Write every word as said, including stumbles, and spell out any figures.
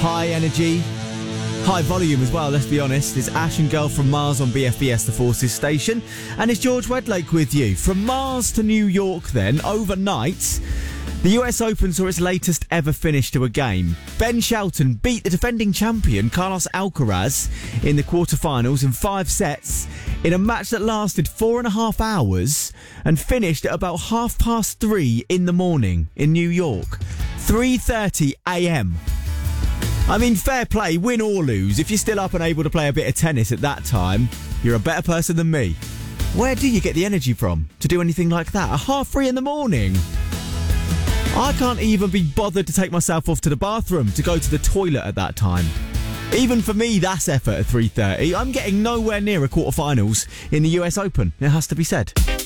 High energy, high volume as well, let's be honest. It's Ash and Girl from Mars on B F B S, the Forces station. And it's George Wedlake with you. From Mars to New York then, overnight, the U S Open saw its latest ever finish to a game. Ben Shelton beat the defending champion Carlos Alcaraz in the quarterfinals in five sets in a match that lasted four and a half hours and finished at about half past three in the morning in New York. three thirty a.m. I mean, fair play, win or lose. If you're still up and able to play a bit of tennis at that time, you're a better person than me. Where do you get the energy from to do anything like that at half three in the morning? I can't even be bothered to take myself off to the bathroom to go to the toilet at that time. Even for me, that's effort at three thirty. I'm getting nowhere near a quarterfinals in the U S Open, it has to be said.